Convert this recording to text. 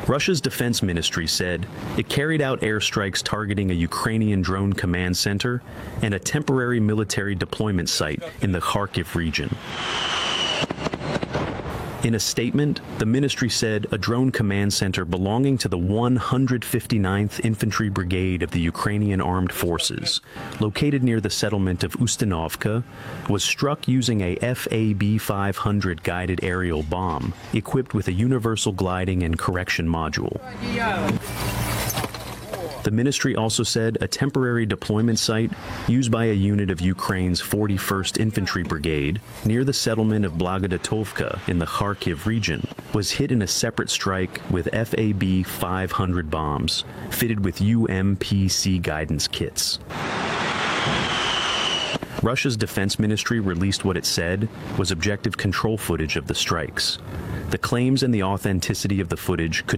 Russia's defense ministry said it carried out airstrikes targeting a Ukrainian drone command center and a temporary military deployment site in the Kharkiv region. In a statement, the ministry said a drone command center belonging to the 159th Infantry Brigade of the Ukrainian Armed Forces, located near the settlement of Ustinovka, was struck using a FAB-500 guided aerial bomb equipped with a universal gliding and correction module. The ministry also said a temporary deployment site used by a unit of Ukraine's 41st Infantry Brigade near the settlement of Blagodatovka in the Kharkiv region was hit in a separate strike with FAB-500 bombs fitted with UMPC guidance kits. Russia's defense ministry released what it said was objective control footage of the strikes. The claims and the authenticity of the footage could